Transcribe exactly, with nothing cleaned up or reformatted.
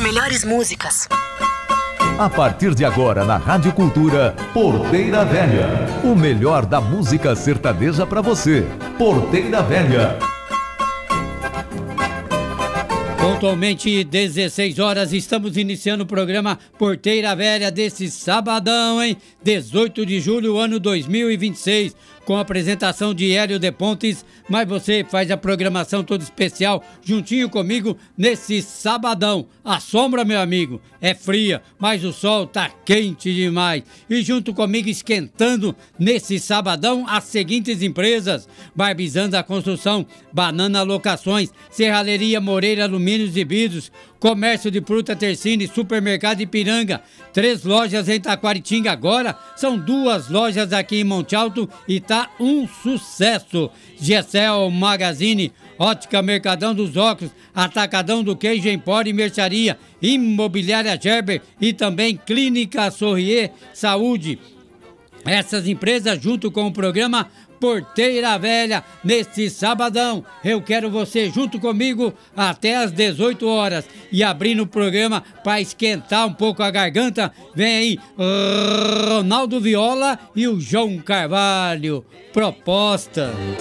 melhores músicas. A partir de agora na Rádio Cultura, Porteira Velha. O melhor da música sertaneja para você. Porteira Velha. Pontualmente dezesseis horas, estamos iniciando o programa Porteira Velha desse sabadão, hein? dezoito de julho, ano dois mil e vinte e seis, com a apresentação de Hélio de Pontes, mas você faz a programação toda especial juntinho comigo nesse sabadão. A sombra, meu amigo, é fria, mas o sol tá quente demais. E junto comigo esquentando nesse sabadão as seguintes empresas: Barbizanda Construção, Banana Locações, Serralheria Moreira Alumínios e Vidros, Comércio de Fruta Tercine, Supermercado Ipiranga, três lojas em Taquaritinga agora, são duas lojas aqui em Monte Alto e tá um sucesso. Gessel Magazine, Ótica Mercadão dos Óculos, Atacadão do Queijo, Empório e Mercearia, Imobiliária Gerber e também Clínica Sorrier Saúde. Essas empresas junto com o programa Porteira Velha, neste sabadão. Eu quero você junto comigo até às dezoito horas. E abrindo o programa para esquentar um pouco a garganta, vem aí Ronaldo Viola e o João Carvalho. Proposta.